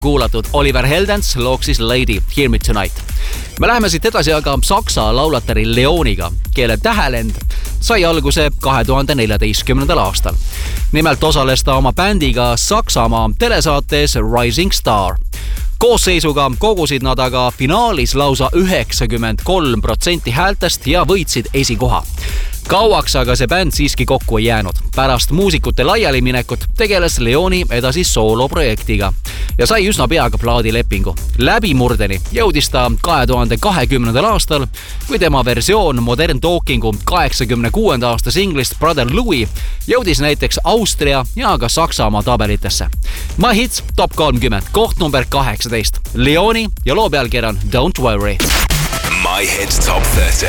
kuulatud Oliver Heldens looksis Lady Hear Me Tonight. Me läheme siit edasi aga saksa laulatari Leoniga, kelle tähelend sai alguse 2014. aastal. Nimelt osales ta oma bändiga Saksamaa telesaates Rising Star. Koosseisuga kogusid nad aga finaalis lausa 93% häältest ja võitsid esikoha. Kauaks aga see bänd siiski kokku ei jäänud. Pärast muusikute laialiminekut tegeles Leoni edasi sooloprojektiga ja sai üsna peaga plaadilepingu. Läbimurdeni jõudis ta 2020. aastal, kui tema versioon Modern Talkingu 86. aasta singlist Brother Louis jõudis näiteks Austria ja ka Saksamaa tabelitesse. My Hits Top 30, koht number 18. Leoni ja loo pealkiri on Don't Worry. My Hits Top 30.